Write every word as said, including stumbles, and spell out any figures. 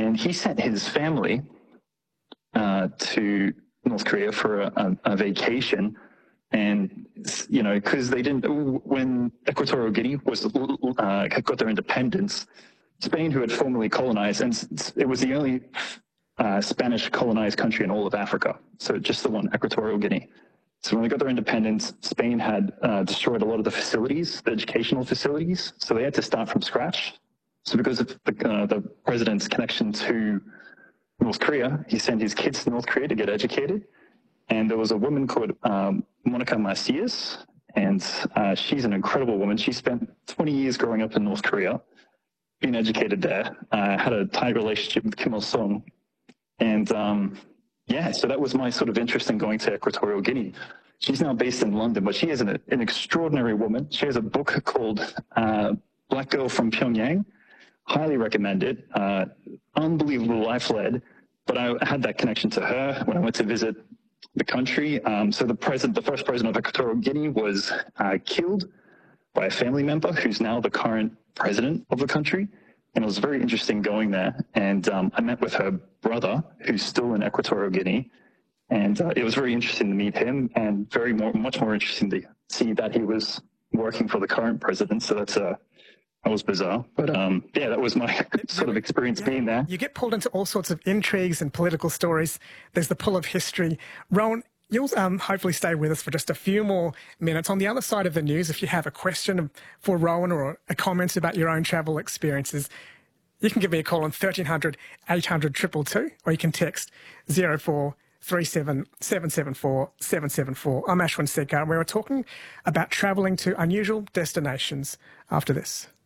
and he sent his family uh, to North Korea for a, a, a vacation. And, you know, because they didn't, when Equatorial Guinea was uh, got their independence, Spain, who had formerly colonized, and it was the only uh, Spanish colonized country in all of Africa, so just the one, Equatorial Guinea. So when they got their independence, Spain had uh, destroyed a lot of the facilities, the educational facilities, so they had to start from scratch. So because of the, uh, the president's connection to North Korea, he sent his kids to North Korea to get educated. And there was a woman called um, Monica Macias, and uh, she's an incredible woman. She spent twenty years growing up in North Korea, being educated there, uh, had a tight relationship with Kim Il-sung. And um, yeah, so that was my sort of interest in going to Equatorial Guinea. She's now based in London, but she is an, an extraordinary woman. She has a book called uh, Black Girl from Pyongyang. Highly recommend it. Uh, unbelievable life led, but I had that connection to her when I went to visit the country. Um, so the president, the first president of Equatorial Guinea was uh, killed by a family member who's now the current president of the country. And it was very interesting going there. And um, I met with her brother, who's still in Equatorial Guinea. And uh, it was very interesting to meet him, and very more, much more interesting to see that he was working for the current president. So that's uh, that was bizarre. But um, yeah, that was my sort of experience yeah, being there. You get pulled into all sorts of intrigues and political stories. There's the pull of history. Rowan, you'll um, hopefully stay with us for just a few more minutes. On the other side of the news, if you have a question for Rowan or a comment about your own travel experiences, you can give me a call on thirteen hundred, eight hundred, two two two, or you can text zero four three seven, seven seven four, seven seven four. I'm Ashwin Sekar. We're talking about travelling to unusual destinations after this.